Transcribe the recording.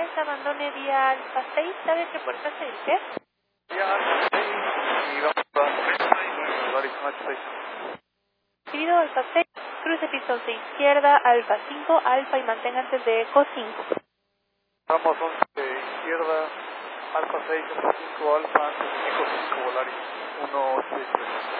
3, abandone vía Alfa 6, ¿sabe qué puerta se dirige? Vía Alfa 6 y vamos a Volaris Max 6. Recibido Alfa 6, cruce pistón de izquierda, Alfa 5, Alfa y mantenga antes de Eco 5. Vamos 11 izquierda, Alfa 6, Alfa 5, Alfa, Eco 5, Volaris 183.